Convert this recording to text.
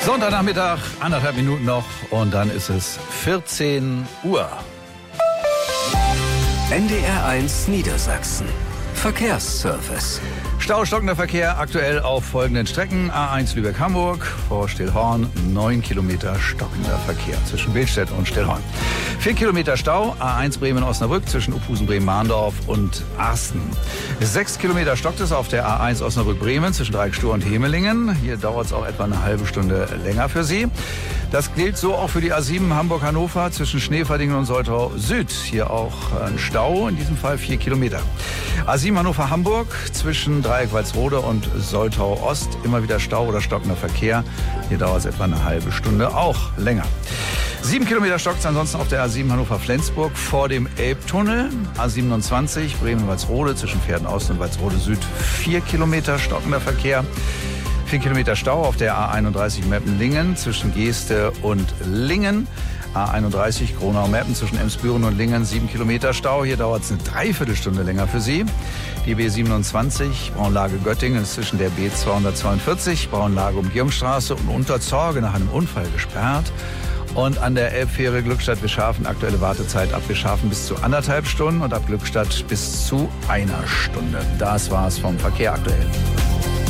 Sonntagnachmittag, 1,5 Minuten noch und dann ist es 14 Uhr. NDR1 Niedersachsen. Verkehrsservice. Stockender Verkehr aktuell auf folgenden Strecken. A1 Lübeck-Hamburg, vor Stillhorn 9 Kilometer stockender Verkehr zwischen Billstedt und Stillhorn. 4 Kilometer Stau, A1 Bremen-Osnabrück zwischen Uphusen, Bremen-Mahndorf und Arsten. 6 Kilometer stockt es auf der A1 Osnabrück-Bremen zwischen Dreieckstuhr und Hemelingen. Hier dauert es auch etwa eine halbe Stunde länger für Sie. Das gilt so auch für die A7 Hamburg-Hannover zwischen Schneeverdingen und Soltau Süd. Hier auch ein Stau, in diesem Fall 4 Kilometer. A7 Hannover-Hamburg zwischen Dreieck-Walsrode und Soltau Ost. Immer wieder Stau oder stockender Verkehr. Hier dauert es etwa eine halbe Stunde, auch länger. 7 Kilometer stockt es ansonsten auf der A7 Hannover-Flensburg vor dem Elbtunnel. A27 Bremen-Walsrode zwischen Pferden-Ost und Walsrode Süd. 4 Kilometer stockender Verkehr. 4 Kilometer Stau auf der A31 Meppen-Lingen zwischen Geeste und Lingen. A31 Gronau-Meppen zwischen Emsbüren und Lingen, 7 Kilometer Stau. Hier dauert es eine Dreiviertelstunde länger für Sie. Die B27 Braunlage Göttingen ist zwischen der B242 Braunlage Umgehungsstraße und Unterzorge nach einem Unfall gesperrt. Und an der Elbfähre Glückstadt-Wischhafen aktuelle Wartezeit ab Wischhafen bis zu 1,5 Stunden und ab Glückstadt bis zu 1 Stunde. Das war's vom Verkehr aktuell.